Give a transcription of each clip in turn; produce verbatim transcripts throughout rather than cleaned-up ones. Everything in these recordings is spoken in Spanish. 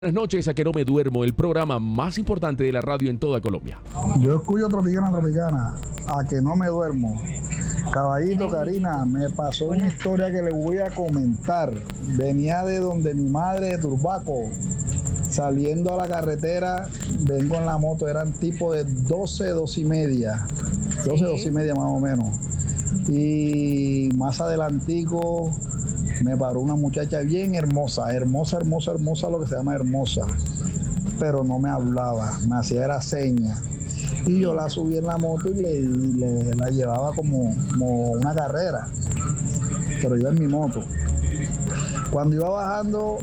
Buenas noches, a que no me duermo, el programa más importante de la radio en toda Colombia. Yo escucho Tropicana, Tropicana, a que no me duermo. Caballito, Karina, me pasó una historia que le voy a comentar. Venía de donde mi madre, de Turbaco, saliendo a la carretera, vengo en la moto, eran tipo de doce, doce y media, doce, doce y media más o menos. Y más adelantico me paró una muchacha bien hermosa, hermosa, hermosa, hermosa, lo que se llama hermosa, pero no me hablaba, me hacía era señas. Y yo la subí en la moto y le, y le la llevaba como, como una carrera, pero yo en mi moto. Cuando iba bajando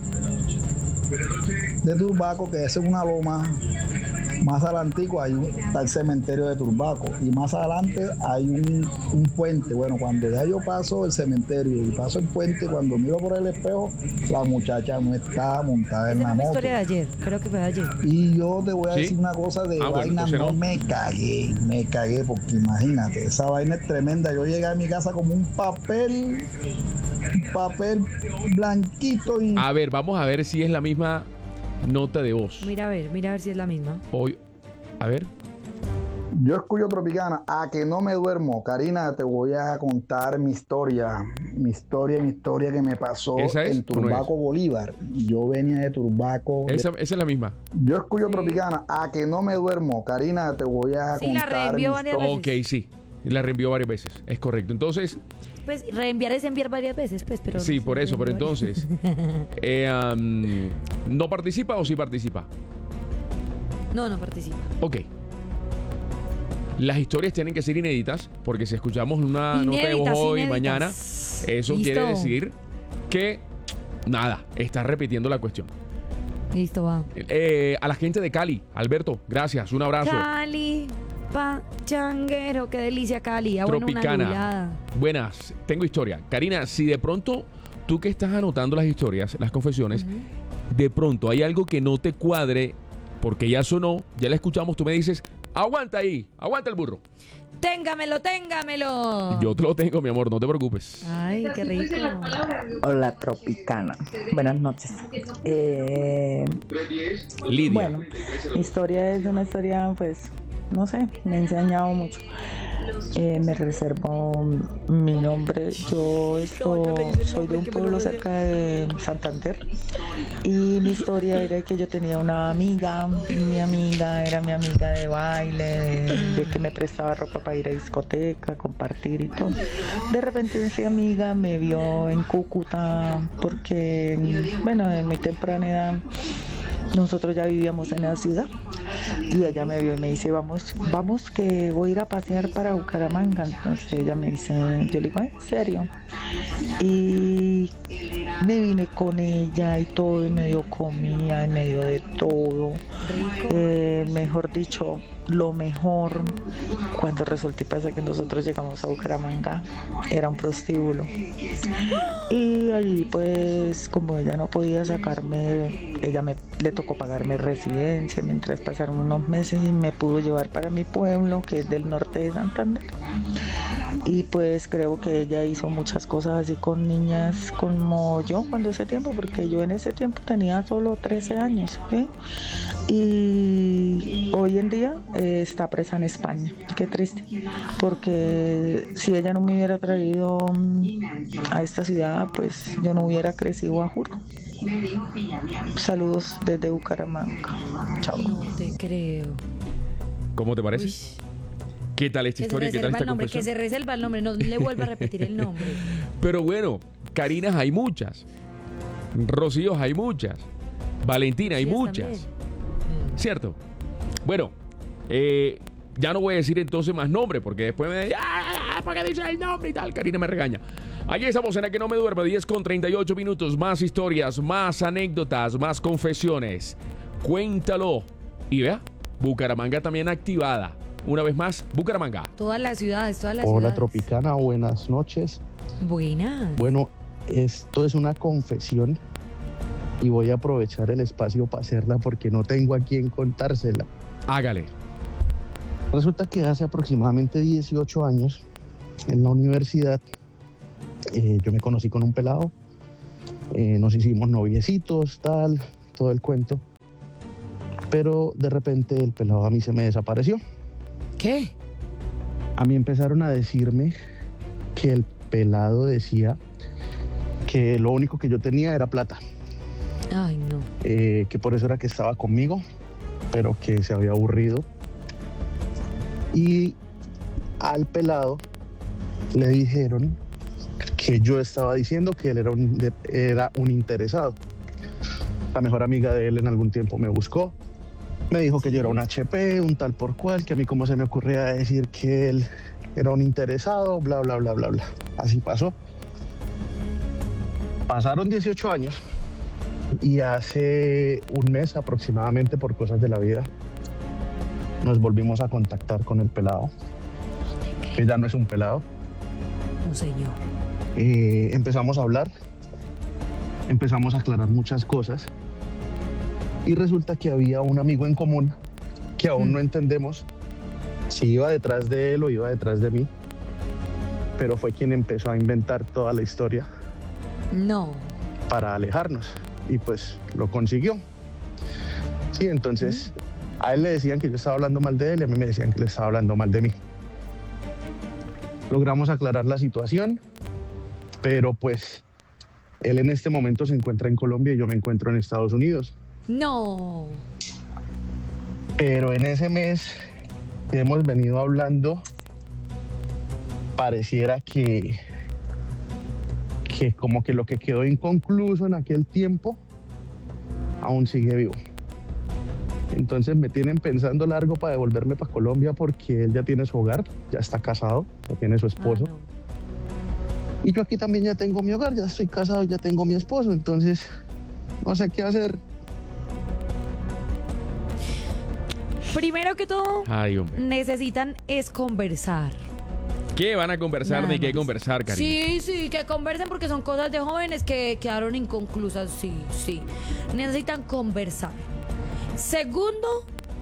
de Turbaco, que es una loma, más adelantico hay un, está el cementerio de Turbaco y más adelante hay un, un puente. Bueno, cuando ya yo paso el cementerio y paso el puente, cuando miro por el espejo, la muchacha no está montada en Esa la es una moto. historia de ayer, creo que fue de ayer. Y yo te voy a ¿Sí? decir una cosa de Ah, bueno, vaina, entonces no, no. me cagué, me cagué, porque imagínate, esa vaina es tremenda. Yo llegué a mi casa como un papel, un papel blanquito y... A ver, vamos a ver si es la misma nota de voz. Mira a ver, mira a ver si es la misma. Hoy, a ver. Yo escucho Tropicana, a que no me duermo. Karina, te voy a contar mi historia, mi historia, mi historia que me pasó ¿Esa es en o no es? Turbaco, Bolívar. Yo venía de Turbaco. de- Esa, esa es la misma. Yo escucho Sí. Tropicana, a que no me duermo. Karina, te voy a Sí, la contar reenvió mi varias historia. veces. Ok, sí. La reenvió varias veces. Es correcto. Entonces, Pues reenviar es enviar varias veces, pues, pero... sí, no por se eso. Pero reenvió varias- entonces, eh, um, ¿no participa o sí participa? No, no participa. Ok. Las historias tienen que ser inéditas, porque si escuchamos una nota de voz Inéditas, hoy y inéditas. mañana, eso Listo. quiere decir que, nada, está repitiendo la cuestión. Listo, va. Eh, a la gente de Cali, Alberto, gracias, un abrazo. Cali, pachanguero, qué delicia Cali. Ah, bueno, una Tropicana. nublada. Buenas, tengo historia. Karina, si de pronto tú que estás anotando las historias, las confesiones, de pronto hay algo que no te cuadre, porque ya sonó, ya la escuchamos, tú me dices, aguanta ahí, aguanta el burro. Téngamelo, téngamelo. Yo te lo tengo, mi amor, no te preocupes. Ay, qué rico. Hola Tropicana, buenas noches. Eh, Lidia. bueno, mi historia es una historia, pues, no sé, me ha enseñado mucho. Eh, me reservo mi nombre. Yo esto, soy de un pueblo cerca de Santander y mi historia era que yo tenía una amiga, mi amiga era mi amiga de baile, de, de que me prestaba ropa para ir a discoteca, compartir y todo. De repente esa amiga me vio en Cúcuta porque, bueno, en mi temprana edad nosotros ya vivíamos en la ciudad y ella me vio y me dice, vamos, vamos que voy a ir a pasear para Bucaramanga. Entonces ella me dice, yo le digo, ¿en serio? Y me vine con ella y todo, y me dio comida, y me dio de todo. Eh, mejor dicho, lo mejor, cuando resulta y pasa que nosotros llegamos a Bucaramanga, era un prostíbulo. Y allí pues como ella no podía sacarme, ella me, le tocó pagarme residencia mientras pasaron unos meses y me pudo llevar para mi pueblo, que es del norte de Santander. Y pues creo que ella hizo muchas cosas así con niñas como yo cuando ese tiempo, porque yo en ese tiempo tenía solo trece años, ¿sí? Y hoy en día eh, está presa en España. Qué triste, porque si ella no me hubiera traído mm, a esta ciudad, pues yo no hubiera crecido a juro. Saludos desde Bucaramanga. Chao. No te creo. ¿Cómo te parece? Uy. ¿Qué tal esta Que se historia? ¿Qué tal reserva esta el nombre, que confesión? se reserva el nombre, no le vuelva a repetir el nombre. Pero bueno, Karinas hay muchas. Rocíos hay muchas. Valentina hay Sí, muchas. también. ¿Cierto? Bueno, eh, ya no voy a decir entonces más nombre, porque después me dicen, ¡ah! ¿Por qué dice el nombre y tal? Karina me regaña. Aquí estamos en la que no me duermo, diez con treinta y ocho minutos. Más historias, más anécdotas, más confesiones. Cuéntalo. Y vea, Bucaramanga también activada. Una vez más, Bucaramanga. Todas las ciudades, todas las Hola ciudades. Tropicana, buenas noches. Buenas. Bueno, esto es una confesión y voy a aprovechar el espacio para hacerla porque no tengo a quién contársela. Hágale. Resulta que hace aproximadamente dieciocho años, en la universidad, eh, yo me conocí con un pelado, eh, nos hicimos noviecitos, tal, todo el cuento. Pero de repente el pelado a mí se me desapareció. ¿Qué? A mí empezaron a decirme que el pelado decía que lo único que yo tenía era plata. Ay, no. Eh, que por eso era que estaba conmigo, pero que se había aburrido. Y al pelado le dijeron que yo estaba diciendo que él era un, era un interesado. La mejor amiga de él en algún tiempo me buscó, me dijo que yo era un H P, un tal por cual, que a mí cómo se me ocurría decir que él era un interesado, bla, bla, bla, bla, bla. Así pasó. Pasaron dieciocho años y hace un mes aproximadamente, por cosas de la vida, nos volvimos a contactar con el pelado, que ya no es un pelado. No, señor. Eh, empezamos a hablar, empezamos a aclarar muchas cosas y resulta que había un amigo en común que aún mm. no entendemos si iba detrás de él o iba detrás de mí, pero fue quien empezó a inventar toda la historia. No. Para alejarnos y pues lo consiguió. Sí, entonces mm. a él le decían que yo estaba hablando mal de él y a mí me decían que le estaba hablando mal de mí. Logramos aclarar la situación, pero pues él en este momento se encuentra en Colombia y yo me encuentro en Estados Unidos. No. Pero en ese mes que hemos venido hablando, pareciera que, que como que lo que quedó inconcluso en aquel tiempo aún sigue vivo. Entonces me tienen pensando largo para devolverme para Colombia porque él ya tiene su hogar, ya está casado, ya tiene su esposo. Ah, no. Y yo aquí también ya tengo mi hogar, ya estoy casado, ya tengo mi esposo, entonces no sé qué hacer. Primero que todo, Ay, hombre. necesitan es conversar. ¿Qué van a conversar? Nada ni qué conversar, cariño. Sí, sí, que conversen porque son cosas de jóvenes que quedaron inconclusas, sí, sí. Necesitan conversar. Segundo,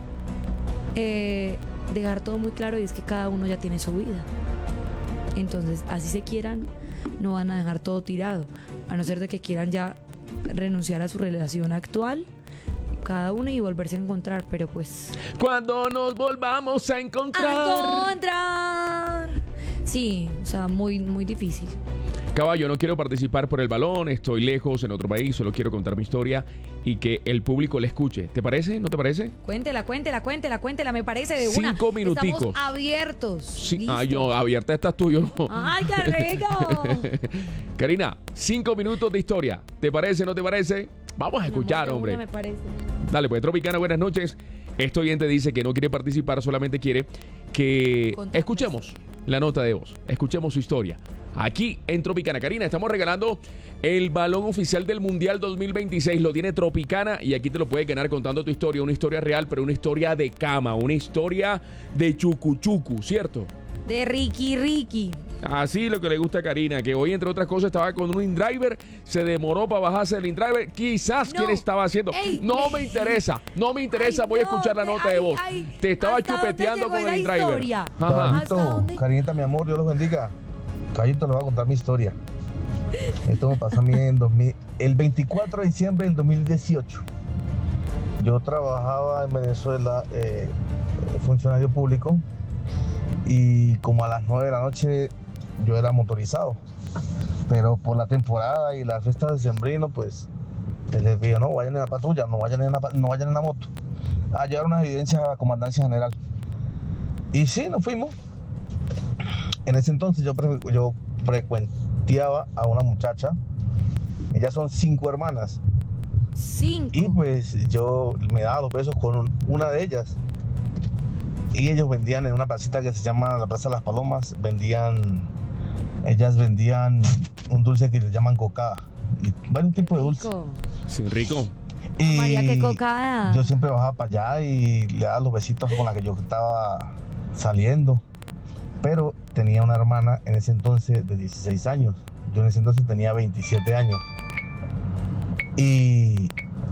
eh, dejar todo muy claro y es que cada uno ya tiene su vida. Entonces, así se quieran, no van a dejar todo tirado. A no ser de que quieran ya renunciar a su relación actual, cada uno y volverse a encontrar, pero pues... Cuando nos volvamos a encontrar. A encontrar. Sí, o sea, muy, muy difícil. Caballo, no quiero participar por el balón, estoy lejos, en otro país, solo quiero contar mi historia y que el público la escuche. ¿Te parece? ¿No te parece? Cuéntela, cuéntela, cuéntela, cuéntela, me parece de una. Cinco minuticos. Estamos abiertos. Sí. Ay, yo, abierta estás tú, yo no. ¡Ay, qué rico! Karina, cinco minutos de historia. ¿Te parece, no te parece? Vamos a escuchar, no, hombre. Me parece. Dale, pues, Tropicana, buenas noches. Este oyente dice que no quiere participar, solamente quiere que Contamos. escuchemos la nota de voz, escuchemos su historia. Aquí en Tropicana. Karina, estamos regalando el balón oficial del Mundial dos mil veintiséis. Lo tiene Tropicana y aquí te lo puedes ganar contando tu historia. Una historia real, pero una historia de cama. Una historia de chucuchucu, ¿cierto? De Ricky Ricky. Así lo que le gusta a Karina, que hoy, entre otras cosas, estaba con un InDriver, se demoró para bajarse el InDriver. Quizás no. ¿Quién estaba haciendo? Ey, no me interesa, no me interesa. Ay, voy a escuchar no, la nota ay, de voz. Ay, Te estaba chupeteando con el InDriver. Caballito, Karinita, mi amor, Dios los bendiga. Caballito, le voy a contar mi historia. Esto me pasó a mí en dos mil, el veinticuatro de diciembre del dos mil dieciocho. Yo trabajaba en Venezuela, eh, funcionario público, y como a las nueve de la noche yo era motorizado. Pero por la temporada y las fiestas de sembrino, pues les digo, no vayan en la patrulla, no vayan en la, no vayan en la moto. A llevar unas evidencias a la Comandancia General. Y sí, nos fuimos. En ese entonces yo, pre- yo frecuenteaba a una muchacha. Ellas son cinco hermanas. Cinco. Y pues yo me daba los besos con un- una de ellas. Y ellos vendían en una placita que se llama la Plaza de las Palomas. Vendían, ellas vendían un dulce que les llaman cocada. Y varios tipos de dulce. Sí, rico. Y María, qué cocada. yo siempre bajaba para allá y le daba los besitos con la que yo estaba saliendo. Pero tenía una hermana en ese entonces de dieciséis años. Yo en ese entonces tenía veintisiete años. Y,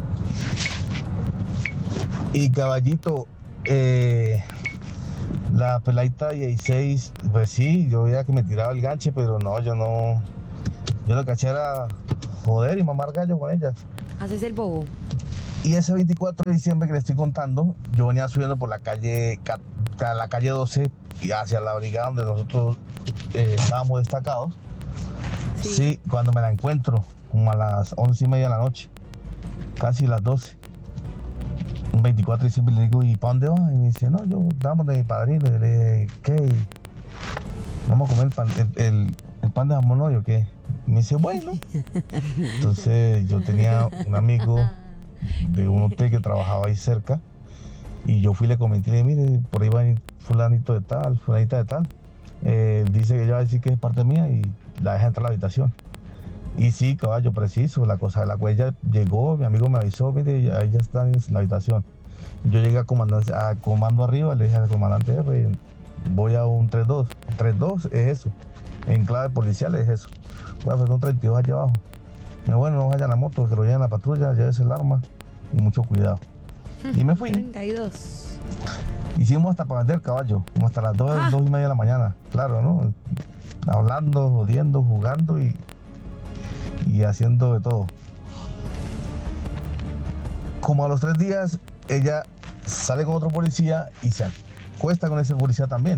y caballito, eh, la peladita de dieciséis, pues sí, yo veía que me tiraba el ganche, pero no, yo no. Yo lo que hacía era joder y mamar gallo con ella. Haces el bobo. Y ese veinticuatro de diciembre que le estoy contando, yo venía subiendo por la calle, la calle doce y hacia la brigada donde nosotros eh, estábamos destacados. Sí. sí, cuando me la encuentro, como a las once y media de la noche, casi las doce. Un veinticuatro de diciembre le digo, ¿y para dónde vas? Y me dice, no, yo estamos de mi padrino. Y le dije, ¿qué? ¿Vamos a comer el pan, el, el, el pan de jamón hoy o qué? Y me dice, bueno. Entonces yo tenía un amigo de un hotel que trabajaba ahí cerca y yo fui y le comenté, le dije, mire, por ahí va a ir fulanito de tal, fulanita de tal. Eh, dice que ella va a decir que es parte mía y la deja entrar a la habitación. Y sí, caballo, preciso, la cosa de la huella llegó, mi amigo me avisó, mire, ya, ya está en la habitación. Yo llegué a comando, a comando arriba, le dije al comandante, voy a un tres dos. tres dos es eso, en clave policial es eso. Voy a hacer un treinta y dos allá abajo. Me dijo, bueno, no vaya a la moto, que lo lleven a la patrulla, llévese el arma y mucho cuidado. Y me fui. treinta y dos. Hicimos hasta para vender caballo, como hasta las dos, ah. dos y media de la mañana, claro, ¿no? Hablando, jodiendo, jugando y, y haciendo de todo. Como a los tres días, ella sale con otro policía y se acuesta con ese policía también.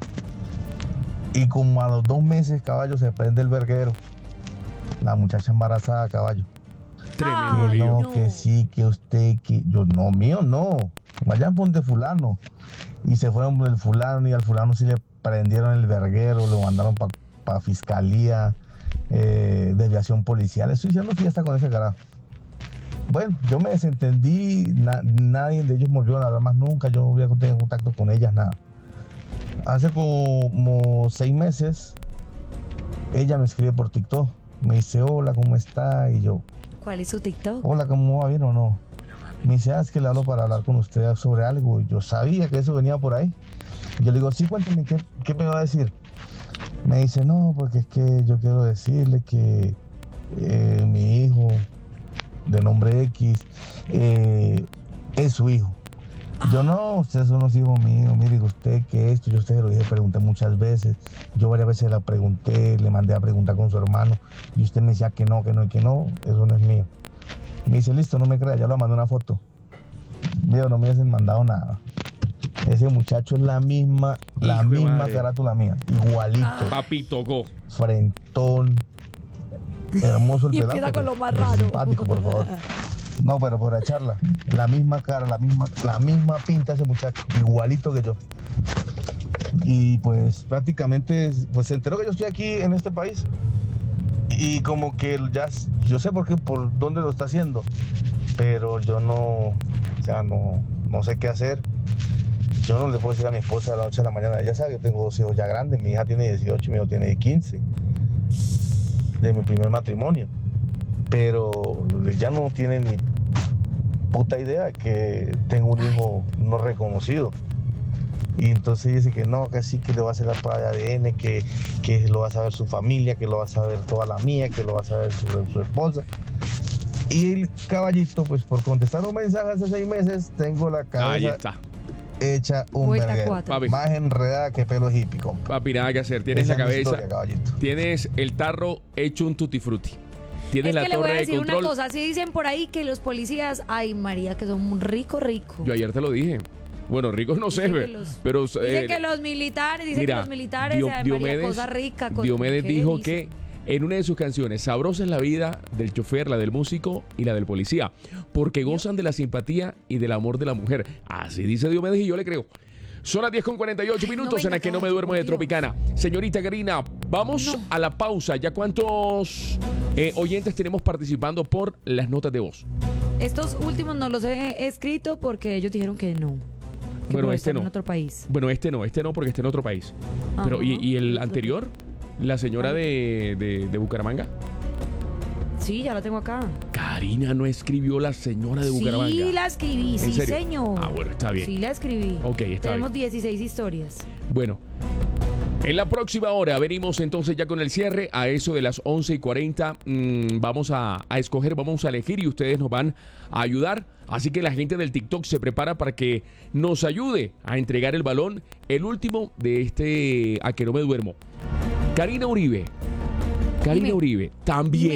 Y como a los dos meses, caballo, se prende el verguero. La muchacha embarazada, caballo. Tremendo que lío. no, no. que sí, que usted, que yo, no, mío, no. Vayan por de fulano. Y se fueron por el fulano y al fulano sí le prendieron el verguero, lo mandaron para pa fiscalía, eh, desviación policial. Estoy diciendo fiesta con ese carajo. Bueno, yo me desentendí, na, nadie de ellos volvió a hablar más nunca, yo no voy a tener contacto con ellas, nada. Hace como, como seis meses, ella me escribe por TikTok, me dice, hola, ¿cómo está? Y yo, ¿cuál es su TikTok? hola, ¿cómo va bien o no? Me dice, ah, es que le hablo para hablar con usted sobre algo. Y yo sabía que eso venía por ahí. Y yo le digo, sí, cuéntame, ¿qué, qué me va a decir? Me dice, no, porque es que yo quiero decirle que eh, mi hijo de nombre X eh, es su hijo. Yo no, ustedes son los hijos míos, mire usted que esto, yo a usted lo dije, pregunté muchas veces, yo varias veces la pregunté, le mandé a preguntar con su hermano y usted me decía que no, que no y que no, eso no es mío. Me dice, listo, no me crea, ya le mandé una foto. Digo, no me hubiesen mandado nada. Ese muchacho es la misma, la Hijo misma madre. carátula mía, igualito. Ah. Papi tocó. Frentón, hermoso el Y pelado. empieza con pero- lo más pero raro. simpático, por favor. No, pero por la charla, la misma cara, la misma, la misma pinta ese muchacho, igualito que yo. Y pues prácticamente, pues se enteró que yo estoy aquí en este país. Y como que ya, yo sé por qué, por dónde lo está haciendo, pero yo no, o sea, no, no sé qué hacer. Yo no le puedo decir a mi esposa de la noche a la mañana, ella sabe que tengo dos hijos ya grandes, mi hija tiene dieciocho y mi hijo tiene quince, de mi primer matrimonio. Pero ella no tiene ni puta idea que tengo un hijo no reconocido. Y entonces dice que no, que sí, que le va a hacer la prueba de A D N, que, que lo va a saber su familia, que lo va a saber toda la mía, que lo va a saber su, su esposa. Y el caballito, pues por contestar un mensaje hace seis meses, tengo la Ahí cabeza está. hecha un Vuelta verguero. cuatro. Papi. Más enredada que pelo hippie, compa. Papi, nada que hacer. Tienes Esa la es mi cabeza, historia, caballito. tienes el tarro hecho un tutti frutti. Tienes Es la que le voy a torre de decir una control. cosa, si dicen por ahí que los policías, ay María, que son rico, rico. Yo ayer te lo dije. Bueno, ricos no sé, Dicen que los- pero... Dicen eh, que los militares, dicen mira, que los militares, Dio- ay, María, Diomedes- cosa rica. cosa- Diomedes ¿qué dijo dice? que en una de sus canciones, sabrosa es la vida del chofer, la del músico y la del policía, porque gozan de la simpatía y del amor de la mujer. Así dice Diomedes y yo le creo. Son las diez con cuarenta y ocho minutos venga, en las que no me caballo, duermo por de Dios. Tropicana. Señorita Karina, vamos No. a la pausa. ¿Ya cuántos eh, oyentes tenemos participando por las notas de voz? Estos últimos no los he escrito porque ellos dijeron que no. Que Bueno, por este estar no. en otro país. Bueno, este no, este no, porque está en otro país. Pero, ¿y, Ajá. y el Otro anterior? ¿La señora de, de, de Bucaramanga? Sí, ya la tengo acá. Karina no escribió la señora de Bucaramanga. Sí, la escribí, ¿En sí, serio? señor. Ah, bueno, está bien. Sí, la escribí. Ok, está Tenemos bien. dieciséis historias. Bueno, en la próxima hora venimos entonces ya con el cierre. A eso de las once y cuarenta mmm, vamos a, a escoger, vamos a elegir y ustedes nos van a ayudar. Así que la gente del TikTok se prepara para que nos ayude a entregar el balón, el último de este A que no me duermo. Karina Uribe. Karina Dime. Uribe también Dime.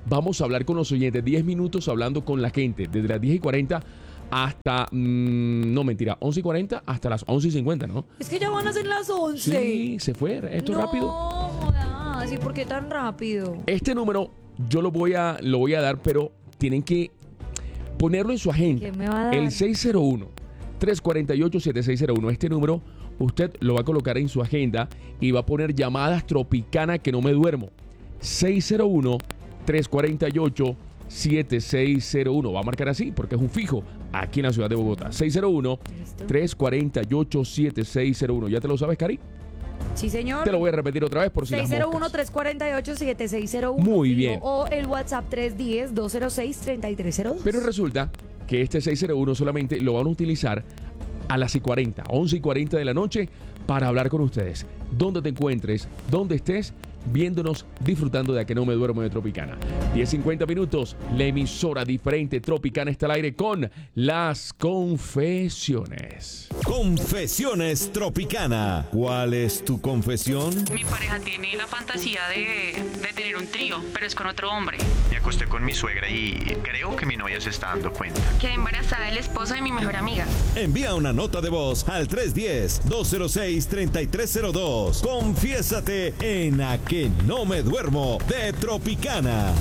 vamos a hablar con los oyentes. diez minutos hablando con la gente, desde las diez y cuarenta hasta, mmm, no mentira, once y cuarenta hasta las once y cincuenta, ¿no? Es que ya van a ser las once. Sí, se fue, esto no, es rápido. No, jodas, ¿y por qué tan rápido? Este número yo lo voy a, lo voy a dar, pero tienen que ponerlo en su agenda. ¿Qué me va a dar? El seis cero uno, tres cuatro ocho, siete seis cero uno. Este número usted lo va a colocar en su agenda y va a poner llamadas Tropicana que no me duermo. seis cero uno, tres cuatro ocho, siete seis cero uno. Va a marcar así porque es un fijo aquí en la ciudad de Bogotá. seis cero uno, tres cuatro ocho, siete seis cero uno. ¿Ya te lo sabes, Cari? Sí, señor. Te lo voy a repetir otra vez por si seis cero uno, las moscas. tres cuatro ocho, siete seis cero uno. Muy bien. O el WhatsApp tres uno cero, dos cero seis, tres tres cero dos. Pero resulta que este seis cero uno solamente lo van a utilizar a las y cuarenta, once y cuarenta de la noche para hablar con ustedes. Donde te encuentres, donde estés, viéndonos, disfrutando de A Que No Me Duermo de Tropicana. diez cincuenta minutos, la emisora diferente Tropicana está al aire con Las Confesiones. Confesiones Tropicana. ¿Cuál es tu confesión? Mi pareja tiene la fantasía de, de tener un trío, pero es con otro hombre. Me acosté con mi suegra y creo que mi novia se está dando cuenta. Quedé embarazada del esposo de mi mejor amiga. Envía una nota de voz al tres uno cero, dos cero seis, tres tres cero dos. Confiésate en A Que No Me Duermo de Tropicana.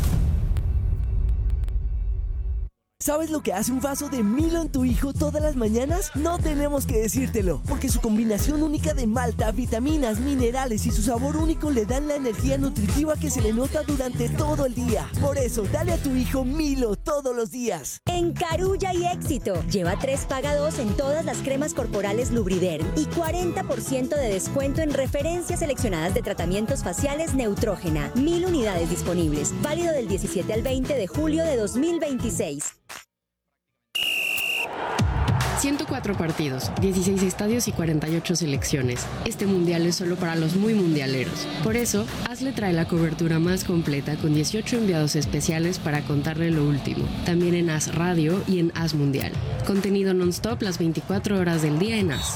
¿Sabes lo que hace un vaso de Milo en tu hijo todas las mañanas? No tenemos que decírtelo, porque su combinación única de malta, vitaminas, minerales y su sabor único le dan la energía nutritiva que se le nota durante todo el día. Por eso, dale a tu hijo Milo todos los días. En Carulla y Éxito, lleva tres paga dos en todas las cremas corporales Lubriderm y cuarenta por ciento de descuento en referencias seleccionadas de tratamientos faciales Neutrógena. Mil unidades disponibles, válido del diecisiete al veinte de julio de dos mil veintiséis. ciento cuatro partidos, dieciséis estadios y cuarenta y ocho selecciones. Este mundial es solo para los muy mundialeros. Por eso, Hazle trae la cobertura más completa con dieciocho enviados especiales para contarle lo último. También en Haz Radio y en Haz Mundial. Contenido non-stop las veinticuatro horas del día en Haz.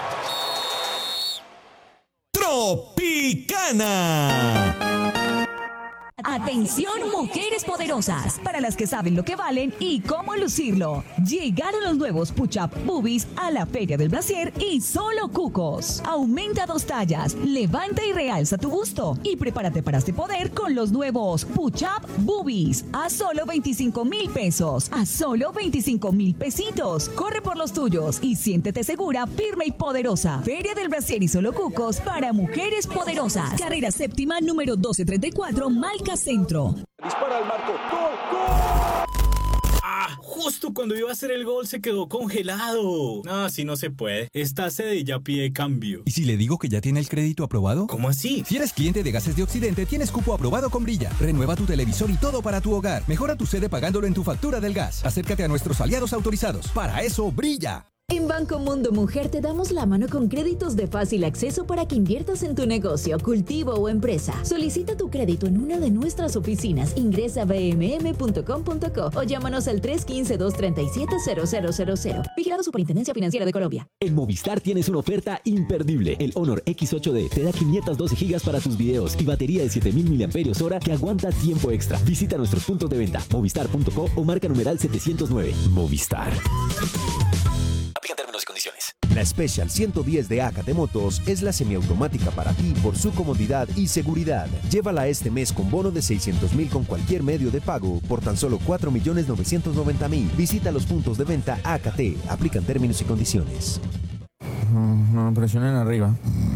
Tropicana. Atención, mujeres poderosas, para las que saben lo que valen y cómo lucirlo. Llegaron los nuevos Push-Up Boobies a la Feria del Brasier y solo cucos. Aumenta dos tallas, levanta y realza tu busto y prepárate para este poder con los nuevos Push-Up Boobies a solo veinticinco mil pesos, a solo veinticinco mil pesitos. Corre por los tuyos y siéntete segura, firme y poderosa. Feria del Brasier y solo cucos para mujeres poderosas. Carrera séptima número doce treinta y cuatro, Malca Centro. Dispara al marco. ¡Gol, gol! Ah, justo cuando iba a hacer el gol se quedó congelado. No, así no se puede. Esta sede ya pide cambio. ¿Y si le digo que ya tiene el crédito aprobado? ¿Cómo así? Si eres cliente de Gases de Occidente, tienes cupo aprobado con Brilla. Renueva tu televisor y todo para tu hogar. Mejora tu sede pagándolo en tu factura del gas. Acércate a nuestros aliados autorizados. Para eso, Brilla. En Banco Mundo Mujer te damos la mano con créditos de fácil acceso para que inviertas en tu negocio, cultivo o empresa. Solicita tu crédito en una de nuestras oficinas. Ingresa a b m m punto com punto co o llámanos al tres uno cinco, dos tres siete, cero cero cero cero. Vigilado Superintendencia Financiera de Colombia. En Movistar tienes una oferta imperdible. El Honor X ocho D te da quinientos doce gigas para tus videos y batería de siete mil miliamperios hora que aguanta tiempo extra. Visita nuestros puntos de venta, movistar punto co o marca numeral setecientos nueve. Movistar. Aplican términos y condiciones. La Special ciento diez de Acate Motos es la semiautomática para ti por su comodidad y seguridad. Llévala este mes con bono de seiscientos mil con cualquier medio de pago por tan solo cuatro millones novecientos noventa mil. Visita los puntos de venta Acate. Aplican términos y condiciones. No, presionen arriba.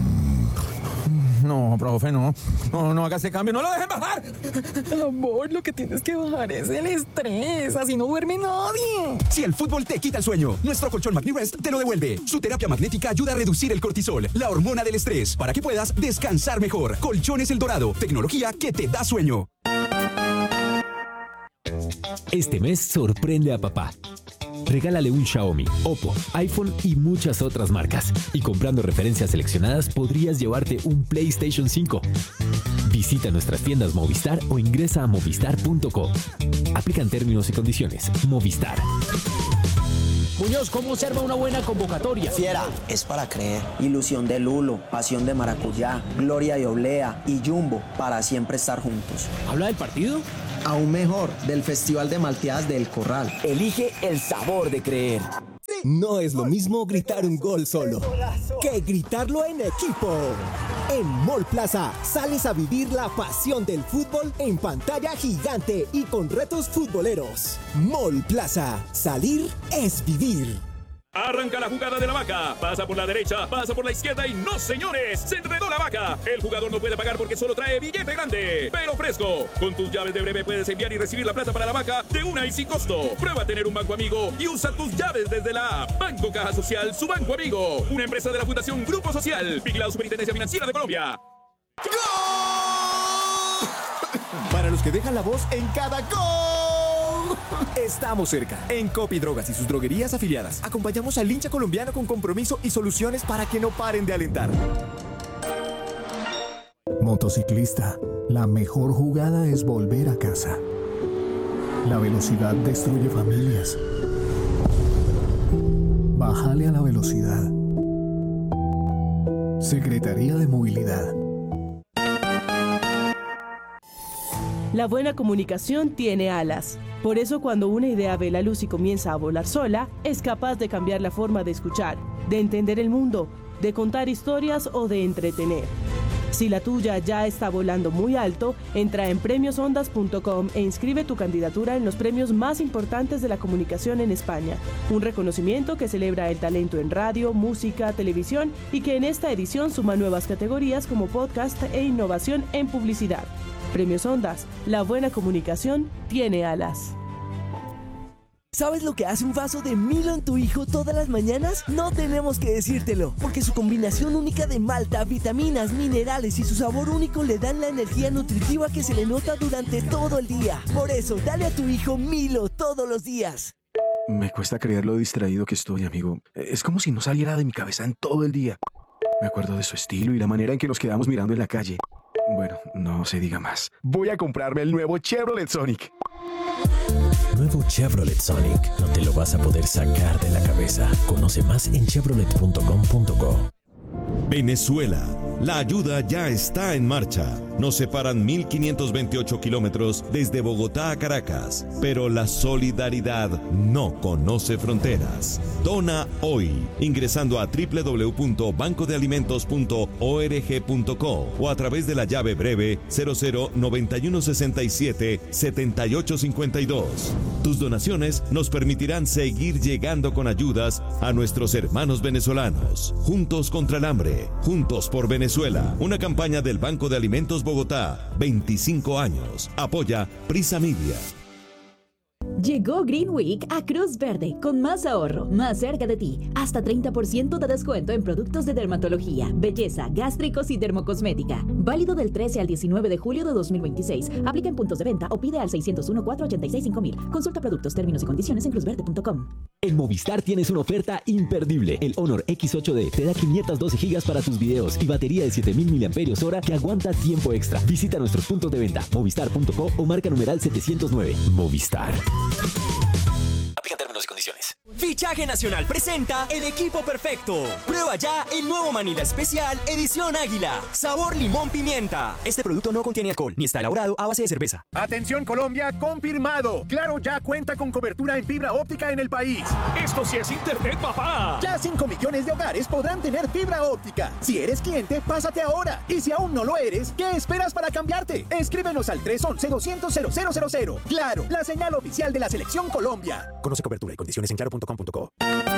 No, profe, no. No, no haga ese cambio. ¡No lo dejen bajar! Amor, lo que tienes que bajar es el estrés. Así no duerme nadie. Si el fútbol te quita el sueño, nuestro colchón MagniRest te lo devuelve. Su terapia magnética ayuda a reducir el cortisol, la hormona del estrés, para que puedas descansar mejor. Colchones El Dorado, tecnología que te da sueño. Este mes sorprende a papá. Regálale un Xiaomi, Oppo, iPhone y muchas otras marcas. Y comprando referencias seleccionadas podrías llevarte un PlayStation cinco. Visita nuestras tiendas Movistar o ingresa a movistar punto co. Aplican términos y condiciones. Movistar. Muñoz, ¿cómo observa una buena convocatoria? Fiera, es para creer. Ilusión de Lulo, pasión de maracuyá, gloria de oblea y jumbo para siempre estar juntos. ¿Habla del partido? Aún mejor, del Festival de Malteadas del Corral. Elige el sabor de creer. No es lo mismo gritar un gol solo que gritarlo en equipo. En Mall Plaza sales a vivir la pasión del fútbol en pantalla gigante y con retos futboleros. Mall Plaza, salir es vivir. Arranca la jugada de la vaca, pasa por la derecha, pasa por la izquierda y ¡no, señores! ¡Se enredó la vaca! El jugador no puede pagar porque solo trae billete grande, pero fresco. Con tus llaves de Breve puedes enviar y recibir la plata para la vaca de una y sin costo. Prueba a tener un banco amigo y usa tus llaves desde la app. Banco Caja Social, su banco amigo. Una empresa de la Fundación Grupo Social, vigilado Superintendencia Financiera de Colombia. Para los que dejan la voz en cada gol. Estamos cerca. En Copidrogas y sus droguerías afiliadas, acompañamos al hincha colombiano con compromiso y soluciones para que no paren de alentar. Motociclista, la mejor jugada es volver a casa. La velocidad destruye familias. Bájale a la velocidad. Secretaría de Movilidad. La buena comunicación tiene alas. Por eso cuando una idea ve la luz y comienza a volar sola, es capaz de cambiar la forma de escuchar, de entender el mundo, de contar historias o de entretener. Si la tuya ya está volando muy alto, entra en premios ondas punto com e inscribe tu candidatura en los premios más importantes de la comunicación en España. Un reconocimiento que celebra el talento en radio, música, televisión y que en esta edición suma nuevas categorías como podcast e innovación en publicidad. Premios Ondas, la buena comunicación tiene alas. ¿Sabes lo que hace un vaso de Milo en tu hijo todas las mañanas? No tenemos que decírtelo, porque su combinación única de malta, vitaminas, minerales y su sabor único le dan la energía nutritiva que se le nota durante todo el día. Por eso, dale a tu hijo Milo todos los días. Me cuesta creer lo distraído que estoy, amigo. Es como si no saliera de mi cabeza en todo el día. Me acuerdo de su estilo y la manera en que nos quedamos mirando en la calle. Bueno, no se diga más. Voy a comprarme el nuevo Chevrolet Sonic. Nuevo Chevrolet Sonic. No te lo vas a poder sacar de la cabeza. Conoce más en chevrolet punto com punto co. Venezuela. La ayuda ya está en marcha. Nos separan mil quinientos veintiocho kilómetros desde Bogotá a Caracas, pero la solidaridad no conoce fronteras. Dona hoy ingresando a doble u doble u doble u punto banco de alimentos punto org punto co o a través de la llave breve cero cero noventa y uno sesenta y siete setenta y ocho cincuenta y dos. Tus donaciones nos permitirán seguir llegando con ayudas a nuestros hermanos venezolanos. Juntos contra el hambre, juntos por Venezuela. Una campaña del Banco de Alimentos Bogotá, veinticinco años. Apoya Prisa Media. Llegó Green Week a Cruz Verde, con más ahorro, más cerca de ti. Hasta treinta por ciento de descuento en productos de dermatología, belleza, gástricos y dermocosmética. Válido del trece al diecinueve de julio de dos mil veintiséis. Aplica en puntos de venta o pide al seiscientos uno, cuatrocientos ochenta y seis, cinco mil. Consulta productos, términos y condiciones en cruz verde punto com. En Movistar tienes una oferta imperdible. El Honor X ocho D te da quinientos doce gigas para tus videos y batería de siete mil miliamperios hora que aguanta tiempo extra. Visita nuestros puntos de venta, movistar punto co o marca numeral setecientos nueve. Movistar. Aplican términos y condiciones. Fichaje Nacional presenta El Equipo Perfecto. Prueba ya el nuevo Manila Especial Edición Águila. Sabor limón pimienta. Este producto no contiene alcohol ni está elaborado a base de cerveza. Atención Colombia, confirmado. Claro ya cuenta con cobertura en fibra óptica en el país. ¡Esto sí es internet, papá! Ya cinco millones de hogares podrán tener fibra óptica. Si eres cliente, pásate ahora. Y si aún no lo eres, ¿qué esperas para cambiarte? Escríbenos al tres once, doscientos, cero cero cero cero. Claro, la señal oficial de la Selección Colombia. Conoce cobertura y condiciones en claro punto com punto co.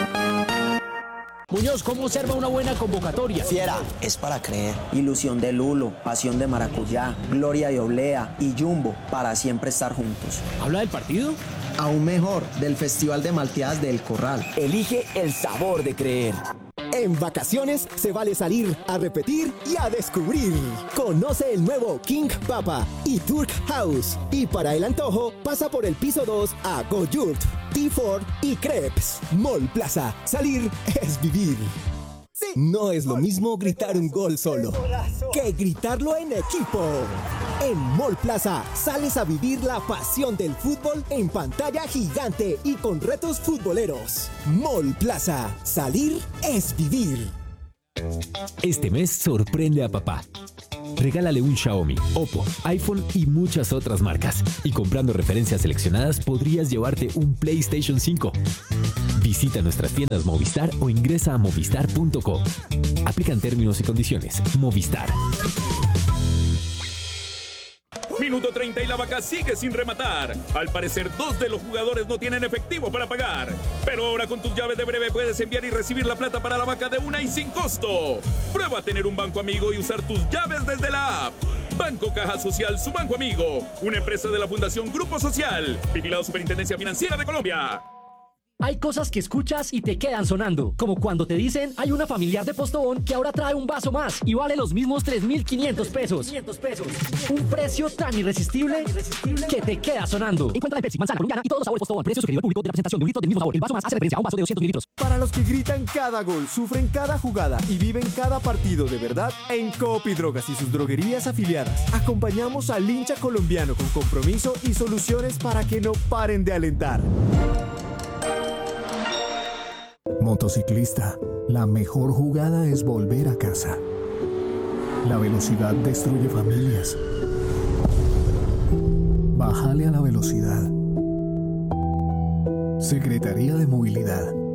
Muñoz, ¿cómo observa una buena convocatoria? Fiera, es para creer. Ilusión de Lulo, pasión de maracuyá, gloria de oblea y jumbo para siempre estar juntos. ¿Habla del partido? Aún mejor, del Festival de Malteadas del Corral. Elige el sabor de creer. En vacaciones se vale salir a repetir y a descubrir. Conoce el nuevo King Papa y Turk House. Y para el antojo, pasa por el piso dos a Go-Yurt, T cuatro y Crepes. Mall Plaza. Salir es vivir. No es lo mismo gritar un gol solo que gritarlo en equipo. En Mall Plaza sales a vivir la pasión del fútbol en pantalla gigante y con retos futboleros. Mall Plaza, salir es vivir. Este mes sorprende a papá. Regálale un Xiaomi, Oppo, iPhone y muchas otras marcas. Y comprando referencias seleccionadas podrías llevarte un PlayStation cinco. Visita nuestras tiendas Movistar o ingresa a movistar punto com. Aplican términos y condiciones. Movistar. Minuto treinta y la vaca sigue sin rematar. Al parecer, dos de los jugadores no tienen efectivo para pagar. Pero ahora con tus llaves de Breve puedes enviar y recibir la plata para la vaca de una y sin costo. Prueba a tener un banco amigo y usar tus llaves desde la app. Banco Caja Social, su banco amigo. Una empresa de la Fundación Grupo Social. Vigilado Superintendencia Financiera de Colombia. Hay cosas que escuchas y te quedan sonando, como cuando te dicen hay una familiar de Postobón que ahora trae un vaso más y vale los mismos tres mil quinientos pesos. Un precio tan irresistible que te queda sonando. Encuentra de Pepsi, manzana colombiana y todos los sabores Postobón. Precio superior público de la presentación de un litro del mismo sabor. El vaso más hace referencia a un vaso de doscientos mililitros. Para los que gritan cada gol, sufren cada jugada y viven cada partido de verdad, en Coop y Drogas y sus droguerías afiliadas, acompañamos al hincha colombiano con compromiso y soluciones para que no paren de alentar. Motociclista, la mejor jugada es volver a casa. La velocidad destruye familias. Bájale a la velocidad. Secretaría de Movilidad.